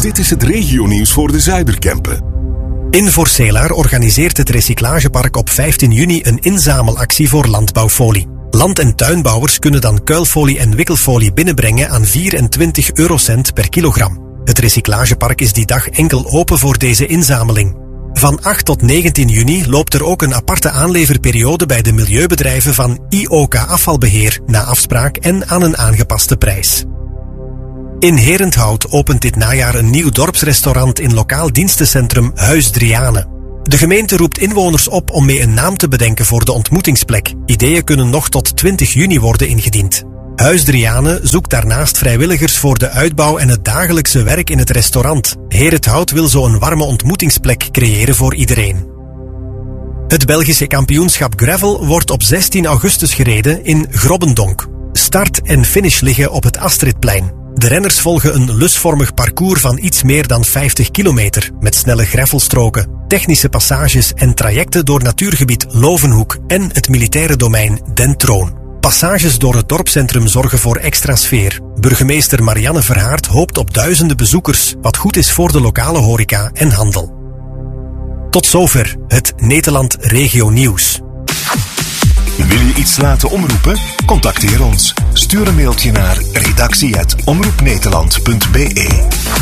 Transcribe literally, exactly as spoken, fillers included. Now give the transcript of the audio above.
Dit is het regionieuws voor de Zuiderkempen. In Voorselaar organiseert het Recyclagepark op vijftien juni een inzamelactie voor landbouwfolie. Land- en tuinbouwers kunnen dan kuilfolie en wikkelfolie binnenbrengen aan vierentwintig eurocent per kilogram. Het Recyclagepark is die dag enkel open voor deze inzameling. Van acht tot negentien juni loopt er ook een aparte aanleverperiode bij de milieubedrijven van I O K Afvalbeheer, na afspraak en aan een aangepaste prijs. In Herenthout opent dit najaar een nieuw dorpsrestaurant in lokaal dienstencentrum Huis Driane. De gemeente roept inwoners op om mee een naam te bedenken voor de ontmoetingsplek. Ideeën kunnen nog tot twintig juni worden ingediend. Huis Driane zoekt daarnaast vrijwilligers voor de uitbouw en het dagelijkse werk in het restaurant. Herenthout wil zo een warme ontmoetingsplek creëren voor iedereen. Het Belgische kampioenschap Gravel wordt op zestien augustus gereden in Grobbendonk. Start en finish liggen op het Astridplein. De renners volgen een lusvormig parcours van iets meer dan vijftig kilometer, met snelle greffelstroken, technische passages en trajecten door natuurgebied Lovenhoek en het militaire domein Den Troon. Passages door het dorpscentrum zorgen voor extra sfeer. Burgemeester Marianne Verhaert hoopt op duizenden bezoekers, wat goed is voor de lokale horeca en handel. Tot zover het Nederland Regio Nieuws. Wil je iets laten omroepen? Contacteer ons. Stuur een mailtje naar redactie apenstaartje omroepnederland punt be.